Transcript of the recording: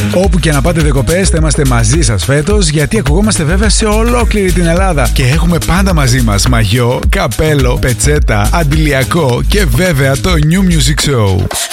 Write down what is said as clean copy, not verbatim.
Όπου και να πάτε διακοπές θα είμαστε μαζί σας φέτος, γιατί ακουγόμαστε βέβαια σε ολόκληρη την Ελλάδα και έχουμε πάντα μαζί μας μαγιό, καπέλο, πετσέτα, αντιλιακό και βέβαια το New Music Show.